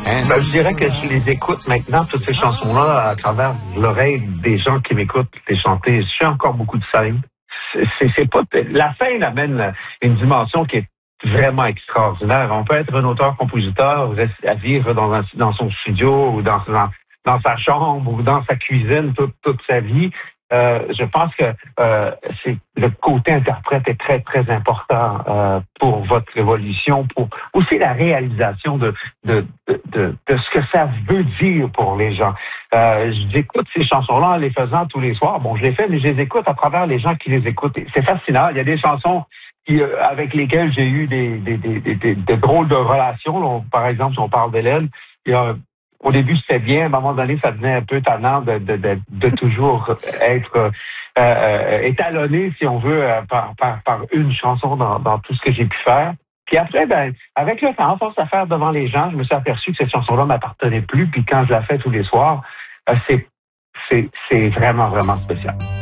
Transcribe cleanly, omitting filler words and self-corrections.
Hein? Ben, je dirais que je les écoute maintenant, toutes ces chansons-là, à travers l'oreille des gens qui m'écoutent les chanter. Je fais encore beaucoup de scène. C'est pas... La scène amène une dimension qui est vraiment extraordinaire. On peut être un auteur-compositeur, à vivre dans son studio ou dans sa chambre ou dans sa cuisine toute sa vie. Je pense que c'est le côté interprète est très, très important pour votre évolution, pour aussi la réalisation de ce que ça veut dire pour les gens. J'écoute ces chansons-là en les faisant tous les soirs. Bon, je les fais, mais je les écoute à travers les gens qui les écoutent. C'est fascinant. Il y a des chansons avec lesquelles j'ai eu des drôles de relations. Là, par exemple, si on parle d'Hélène, au début, c'était bien. À un moment donné, ça devenait un peu tannant de toujours être étalonné, si on veut, par une chanson dans tout ce que j'ai pu faire. Puis après, avec le temps, à force à faire devant les gens, je me suis aperçu que cette chanson-là m'appartenait plus. Puis quand je la fais tous les soirs, c'est vraiment, vraiment spécial.